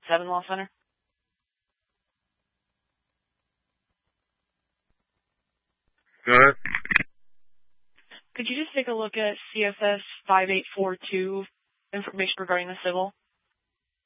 7 Law Center. Go ahead. Could you just take a look at CSS 5842, information regarding the civil?